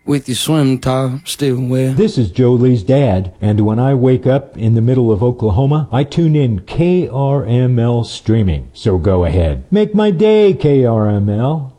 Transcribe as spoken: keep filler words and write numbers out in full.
with your swim top still wet. This is Joe Lee's dad, and when I wake up in the middle of Oklahoma, I tune in K R M L streaming. So go ahead. Make my day, K R M L.